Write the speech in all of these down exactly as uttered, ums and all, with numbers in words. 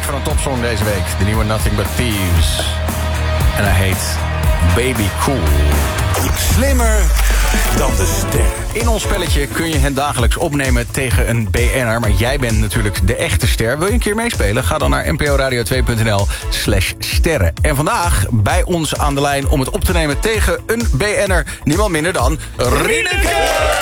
van een topsong deze week. De nieuwe Nothing But Thieves. En hij heet Baby Cool. Slimmer dan de ster. In ons spelletje kun je het dagelijks opnemen tegen een B N'er. Maar jij bent natuurlijk de echte ster. Wil je een keer meespelen? Ga dan naar nporadio twee punt n l slash sterren. En vandaag bij ons aan de lijn om het op te nemen tegen een B N'er. Niemand minder dan Rieneke!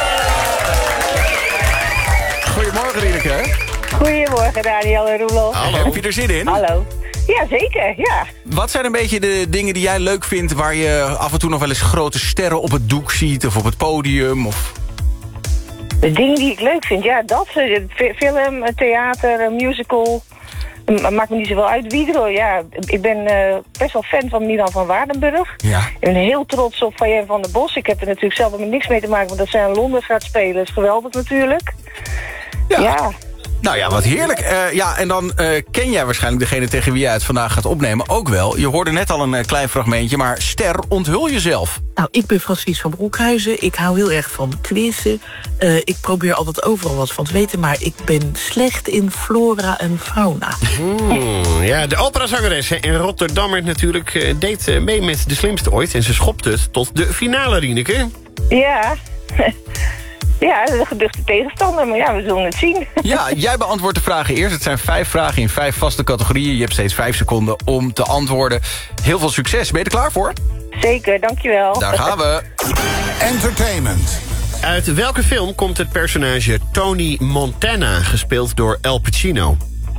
Goedemorgen, Rieneke. Goedemorgen, Daniel en Roelof. Hallo. Heb je er zin in? Hallo. Ja, zeker, ja. Wat zijn een beetje de dingen die jij leuk vindt... waar je af en toe nog wel eens grote sterren op het doek ziet... of op het podium? Of... De dingen die ik leuk vind, ja, dat. Film, theater, musical. Maakt me niet zoveel uit. Wiedro, ja. Ik ben uh, best wel fan van Milan van Waardenburg. Ja. Ik ben heel trots op Van van der Bos. Ik heb er natuurlijk zelf met niks mee te maken... want dat zij in Londen gaat spelen. Dat is geweldig natuurlijk. Ja. ja. Nou ja, wat heerlijk. Uh, ja, en dan uh, ken jij waarschijnlijk degene tegen wie jij het vandaag gaat opnemen ook wel. Je hoorde net al een uh, klein fragmentje, maar Ster, onthul jezelf. Nou, ik ben Francis van Broekhuizen. Ik hou heel erg van quizzen. Uh, ik probeer altijd overal wat van te weten, maar ik ben slecht in flora en fauna. Hmm, ja, de operazangeres in Rotterdammer natuurlijk uh, deed uh, mee met De Slimste Ooit... en ze schopte het tot de finale, Rieneke. Ja... Ja, dat is een geduchte tegenstander, maar ja, we zullen het zien. Ja, jij beantwoordt de vragen eerst. Het zijn vijf vragen in vijf vaste categorieën. Je hebt steeds vijf seconden om te antwoorden. Heel veel succes. Ben je er klaar voor? Zeker, dankjewel. Daar gaan we. Entertainment. Uit welke film komt het personage Tony Montana, gespeeld door Al Pacino?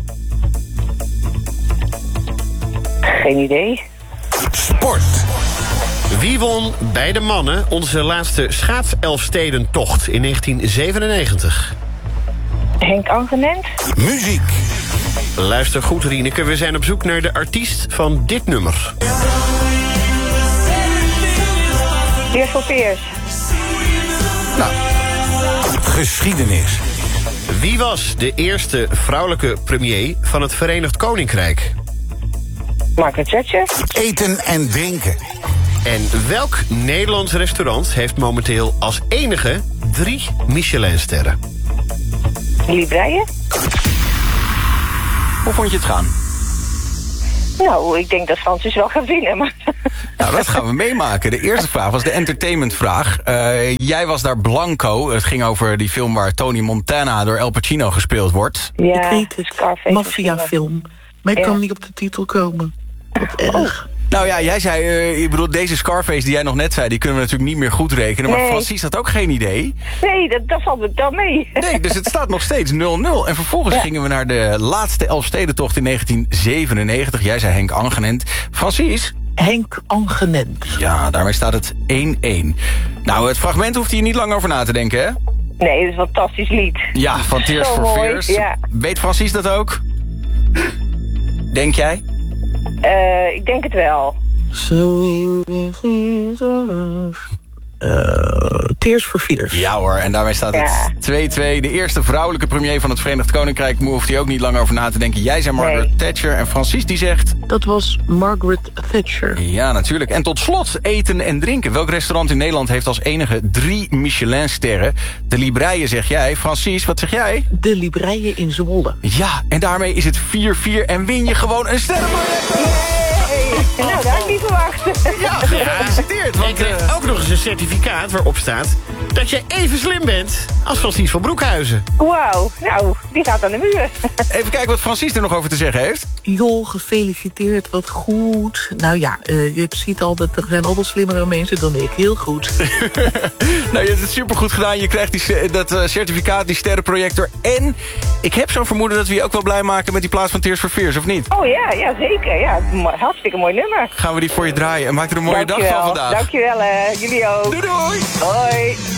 Geen idee. Sport. Wie won bij de mannen onze laatste schaatselfstedentocht in negentien zevenennegentig? Henk Angenent. Muziek. Luister goed, Rieneke. We zijn op zoek naar de artiest van dit nummer. Peers voor Peers. Nou. Geschiedenis. Wie was de eerste vrouwelijke premier van het Verenigd Koninkrijk? Margaret Thatcher. Eten en drinken. En welk Nederlands restaurant heeft momenteel als enige drie Michelinsterren? Libreien. Hoe vond je het gaan? Nou, ik denk dat Francis wel gaat winnen, maar... Nou, dat gaan we meemaken. De eerste vraag was de entertainmentvraag. Uh, jij was daar blanco. Het ging over die film waar Tony Montana door Al Pacino gespeeld wordt. Ja, ik weet het, Scarface. Maffiafilm. Maar ik Ja. kan niet op de titel komen. Wat erg. Nou ja, jij zei, uh, ik bedoel, deze Scarface die jij nog net zei... die kunnen we natuurlijk niet meer goed rekenen. Maar Nee. Francis had ook geen idee. Nee, dat, dat valt me dan mee. Nee, dus het staat nog steeds nul nul. En vervolgens Ja. gingen we naar de laatste Elfstedentocht in negentien zevenennegentig. Jij zei Henk Angenent. Francis? Henk Angenent. Ja, daarmee staat het één één. Nou, het fragment hoeft hier niet lang over na te denken, hè? Nee, dat is een fantastisch lied. Ja, van Tears Zo for mooi, Fears. ja. Weet Francis dat ook? Denk jij? Uh, ik denk het wel. So uh, Tears for Fears. Ja hoor, en daarmee staat Ja. het twee twee. De eerste vrouwelijke premier van het Verenigd Koninkrijk... hoeft hij ook niet lang over na te denken. Jij zei Margaret Nee. Thatcher en Francis die zegt... Dat was Margaret Thatcher. Ja, natuurlijk. En tot slot eten en drinken. Welk restaurant in Nederland heeft als enige drie Michelinsterren? De Libreien, zeg jij. Francis, wat zeg jij? De Libreien in Zwolle. Ja, en daarmee is het vier vier en win je gewoon een sterrenbiljet. Nou, dat had ik niet verwacht. Ja, gefeliciteerd. En Want, krijgt uh, ook nog eens een certificaat waarop staat... dat je even slim bent als Francis van Broekhuizen. Wauw, nou, die gaat aan de muur. even kijken wat Francis er nog over te zeggen heeft. Joh, gefeliciteerd, wat goed. Nou ja, uh, je ziet al dat er zijn al wat slimmere mensen dan ik. Heel goed. Nou, je hebt het supergoed gedaan. Je krijgt die, dat uh, certificaat, die sterrenprojector. En ik heb zo'n vermoeden dat we je ook wel blij maken... met die plaats van Tears for Fears, of niet? Oh ja, ja, zeker. Ja, mo- hartstikke mooi nummer. Gaan we die voor je draaien. En maak er een mooie dag Dankjewel. van vandaag. Dankjewel, hè. Jullie ook. Doei doei! Hoi.